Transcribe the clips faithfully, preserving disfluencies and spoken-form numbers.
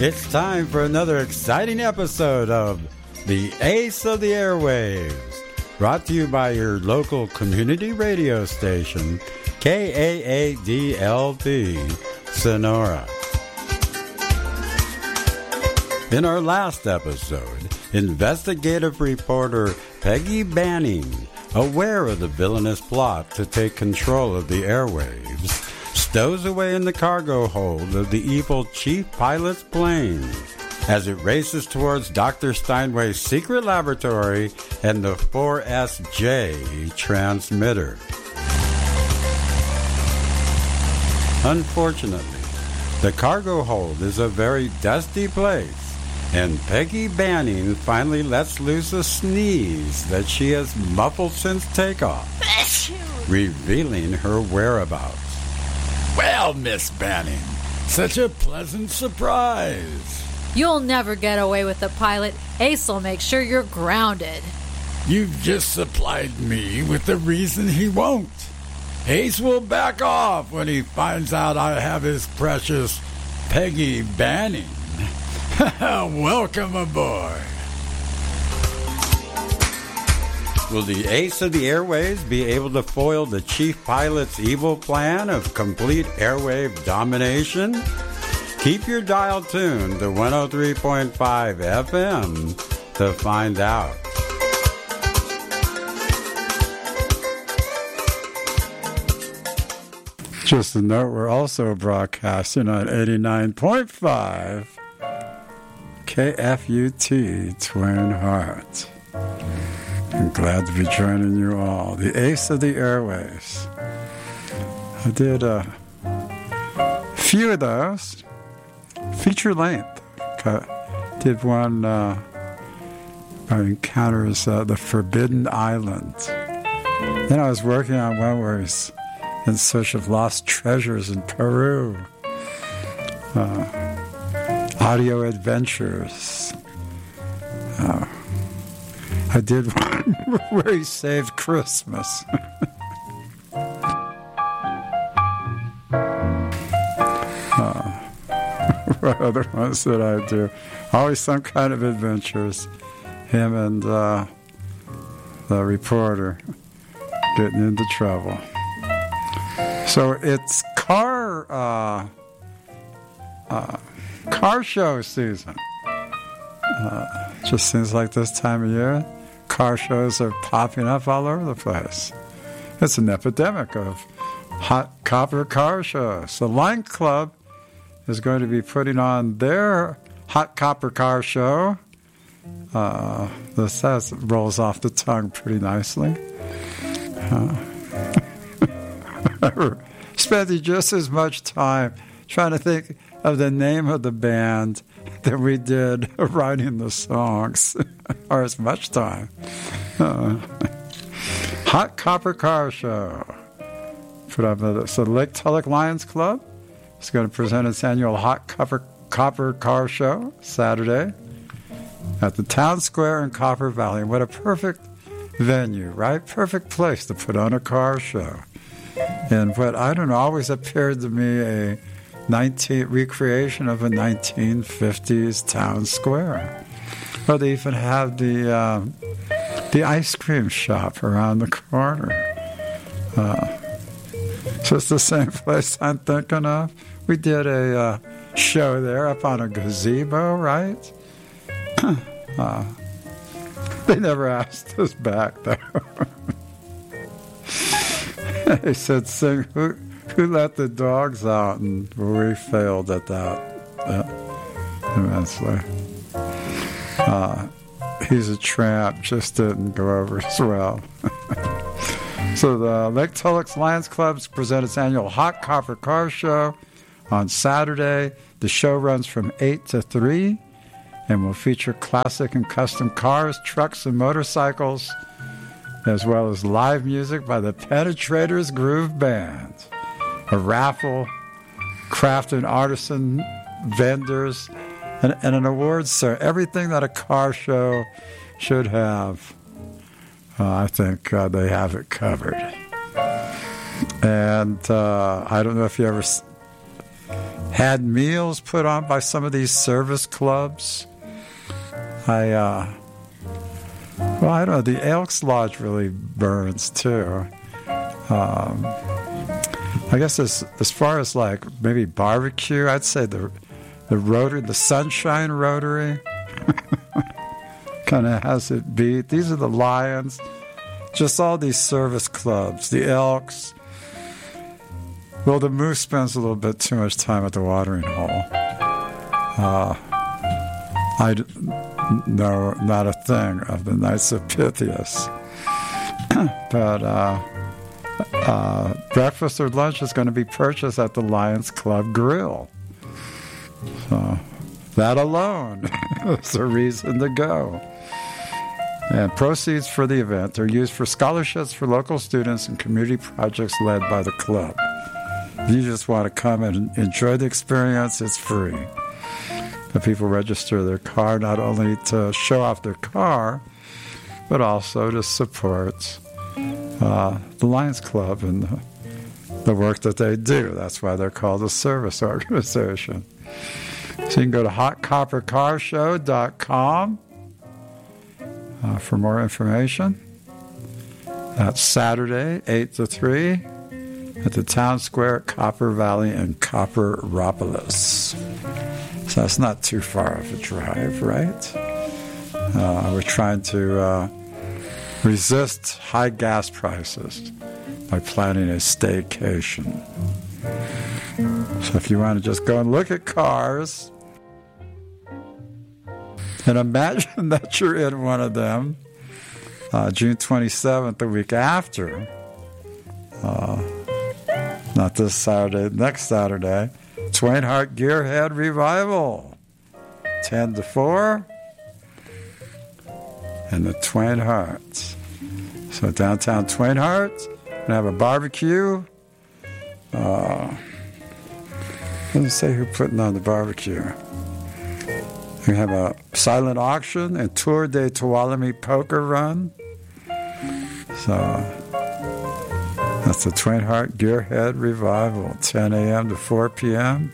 It's time for another exciting episode of The Ace of the Airwaves, brought to you by your local community radio station, K A A D L P, Sonora. In our last episode, investigative reporter Peggy Banning, aware of the villainous plot to take control of the airwaves, stows away in the cargo hold of the evil chief pilot's plane as it races towards Doctor Steinway's secret laboratory and the four S J transmitter. Unfortunately, the cargo hold is a very dusty place, and Peggy Banning finally lets loose a sneeze that she has muffled since takeoff, revealing her whereabouts. Well, Miss Banning, such a pleasant surprise. You'll never get away with the pilot. Ace will make sure you're grounded. You've just supplied me with the reason he won't. Ace will back off when he finds out I have his precious Peggy Banning. Welcome aboard. Will the Ace of the Airwaves be able to foil the chief pilot's evil plan of complete airwave domination? Keep your dial tuned to one oh three point five F M to find out. Just a note, we're also broadcasting on eighty-nine point five K F U T Twin Heart. I'm glad to be joining you all. The Ace of the Airwaves. I did a few of those, feature length. Did one, uh, encounters uh, the Forbidden Island. Then I was working on one where he's in search of lost treasures in Peru. Uh, audio adventures. Uh, I did one where he saved Christmas. uh, what other ones did I do? Always some kind of adventures. Him and uh, the reporter getting into trouble. So it's car uh, uh, car show season. Uh, just seems like this time of year, car shows are popping up all over the place. It's an epidemic of hot copper car shows. The Lion Club is going to be putting on their hot copper car show. Uh, this that rolls off the tongue pretty nicely. Uh, I spent just as much time trying to think of the name of the band than we did writing the songs, or as much time. Uh, Hot Copper Car Show. Put up a, so the Lake Tulloch Lions Club is going to present its annual Hot Copper, Copper Car Show Saturday at the Town Square in Copper Valley. What a perfect venue, right? Perfect place to put on a car show. And what, I don't know, always appeared to me a nineteen recreation of a nineteen fifties town square. Well, they even have the uh, the ice cream shop around the corner. Uh, so it's the same place I'm thinking of. We did a uh, show there up on a gazebo, right? uh, they never asked us back, though. They said, sing, who, who let the dogs out? And we failed at that uh, immensely. Uh, he's a tramp, just didn't go over as well. So the Lake Tulloch Lions Club presents its annual Hot Copper Car Show on Saturday. The show runs from eight to three and will feature classic and custom cars, trucks, and motorcycles, as well as live music by the Penetrators Groove Band, a raffle, craft and artisan vendors, and, and an awards ceremony. Everything that a car show should have. Uh, I think uh, they have it covered. And uh, I don't know if you ever had meals put on by some of these service clubs. I, uh, well, I don't know. The Elks Lodge really burns too. Um, I guess as as far as like maybe barbecue, I'd say the the Rotary, the Sunshine Rotary, kind of has it beat. These are the Lions. Just all these service clubs, the Elks. Well, the Moose spends a little bit too much time at the watering hole. Uh, I know not a thing of the Knights of Pythias. But uh, uh, breakfast or lunch is going to be purchased at the Lions Club Grill. So that alone is a reason to go. And proceeds for the event are used for scholarships for local students and community projects led by the club. If you just want to come and enjoy the experience, it's free. The people register their car not only to show off their car, but also to support uh, the Lions Club and the, the work that they do. That's why they're called a service organization. So you can go to hot copper car show dot com. Uh, for more information. That's Saturday, eight to three, at the Town Square at Copper Valley in Copperopolis. So that's not too far of a drive, right? Uh, we're trying to uh, resist high gas prices by planning a staycation. So if you want to just go and look at cars, and imagine that you're in one of them, uh, June twenty-seventh, the week after. Uh, not this Saturday, next Saturday. Twain Harte Gearhead Revival. ten to four. And the Twain Hartes. So downtown Twain Harte. Going to have a barbecue. Uh, doesn't say who's putting on the barbecue. We have a silent auction and Tour de Tuolumne poker run. So that's the Twain Harte Gearhead Revival, ten a.m. to four p.m.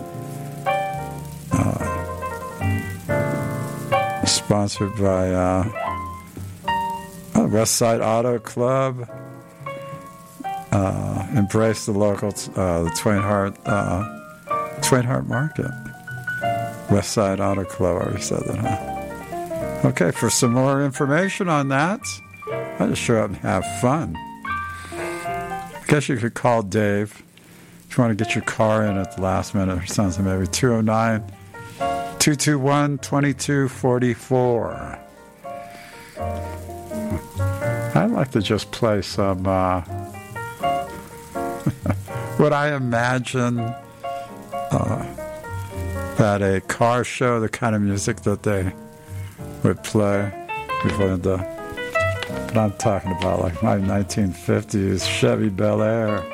Uh, sponsored by uh, oh, West Side Auto Club. Uh, embrace the local, uh, the Twain Harte, uh, Twain Harte Market. West Side Auto Club, I already said that, huh? Okay, for some more information on that, I just show up and have fun. I guess you could call Dave if you want to get your car in at the last minute or something, maybe two oh nine, two two one, two two four four. I'd like to just play some, uh, what I imagine uh, at a car show, the kind of music that they would play before the, but I'm talking about like my nineteen fifties Chevy Bel Air.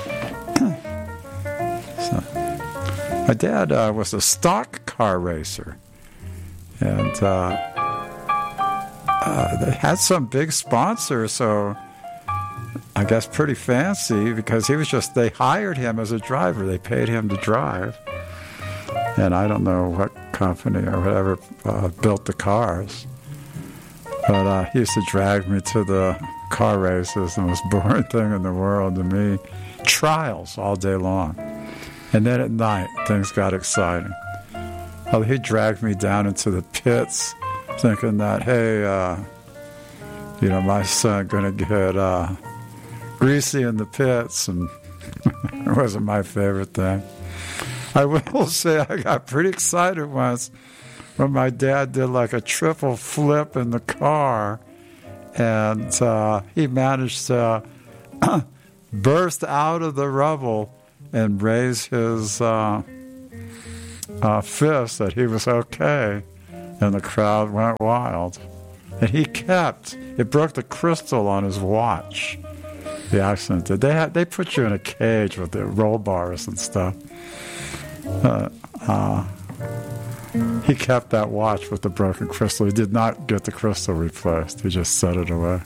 So, my dad uh, was a stock car racer, and uh, uh, they had some big sponsors, so I guess pretty fancy, because he was just, they hired him as a driver. They paid him to drive. And I don't know what company or whatever uh, built the cars. But uh, he used to drag me to the car races, the most boring thing in the world to me. Trials all day long. And then at night, things got exciting. Well, he dragged me down into the pits, thinking that, hey, uh, you know, my son going to get uh, greasy in the pits, and it wasn't my favorite thing. I will say I got pretty excited once when my dad did like a triple flip in the car, and uh, he managed to burst out of the rubble and raise his uh, uh, fist that he was okay, and the crowd went wild. And he kept, it broke the crystal on his watch, the accident did. They, had, they put you in a cage with the roll bars and stuff. Uh, uh, he kept that watch with the broken crystal. He did not get the crystal replaced. He just set it away.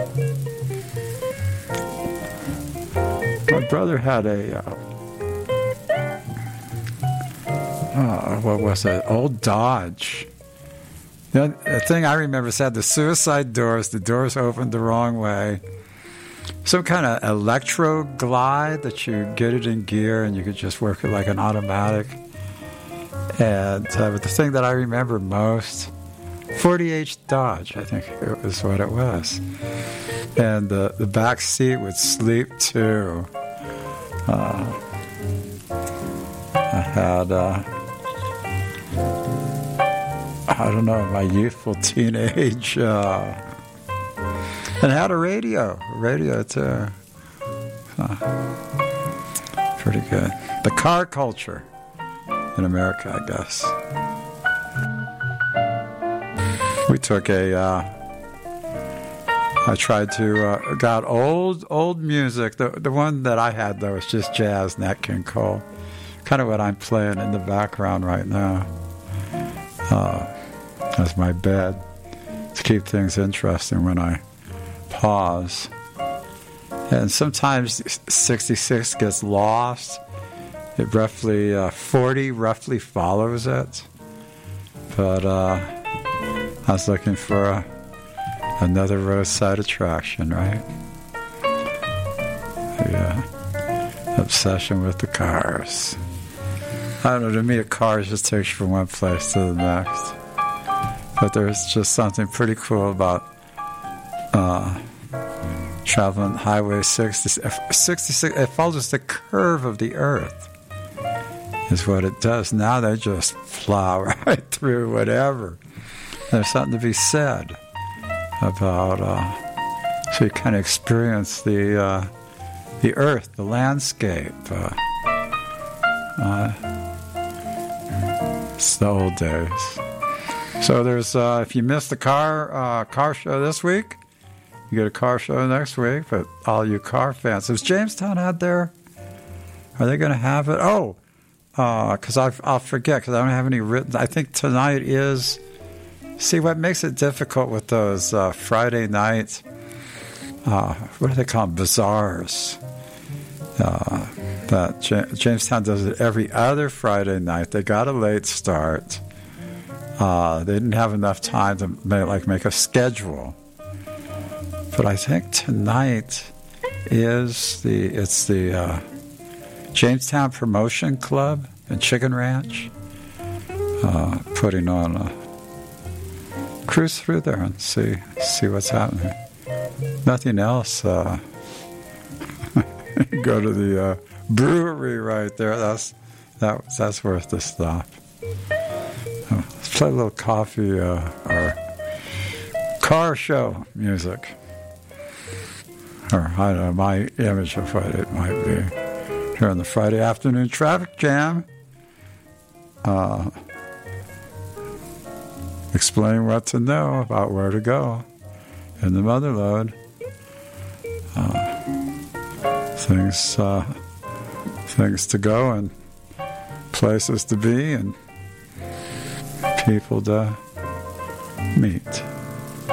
My brother had a uh, oh, what was it? Old Dodge. The, the thing I remember is had the suicide doors. The doors opened the wrong way. Some kind of electro glide that you get it in gear and you could just work it like an automatic. And uh, but the thing that I remember most, forty H Dodge, I think it was what it was. And the, the back seat would sleep too. Uh, I had, uh, I don't know, my youthful teenage, uh, and had a radio, a radio too. Huh. Pretty good. The car culture in America, I guess. We took a, uh, I tried to, uh, got old, old music. The, the one that I had, though, was just jazz, Nat King Cole. Kind of what I'm playing in the background right now. Uh, as my bed to keep things interesting when I pause. And sometimes sixty-six gets lost. It roughly, uh, forty roughly follows it. But uh, I was looking for a, another roadside attraction, right? Yeah. Obsession with the cars. I don't know, to me a car just takes you from one place to the next. But there's just something pretty cool about uh, traveling Highway sixty-six. sixty-six. It follows the curve of the earth, is what it does. Now they just plow right through whatever. There's something to be said about, uh, so you kind of experience the uh, the earth, the landscape. Uh, uh, it's the old days. So there's, uh, if you missed the car uh, car show this week, you get a car show next week. But all you car fans, is Jamestown out there? Are they going to have it? Oh, because uh, I'll forget because I don't have any written. I think tonight is. See, what makes it difficult with those uh, Friday night, uh, what do they call them? Bazaars. Uh, that J- Jamestown does it every other Friday night. They got a late start. Uh, they didn't have enough time to make, like make a schedule. But I think tonight is the it's the uh, Jamestown Promotion Club and Chicken Ranch uh, putting on a cruise through there and see see what's happening. Nothing else. Uh, go to the uh, brewery right there. That's that that's worth the stop. Uh, let's play a little coffee uh, or car show music. Or I don't know, my image of what it might be here on the Friday afternoon traffic jam. Uh, explain what to know about where to go in the Motherlode. Uh, things, uh, things to go and places to be and people to meet.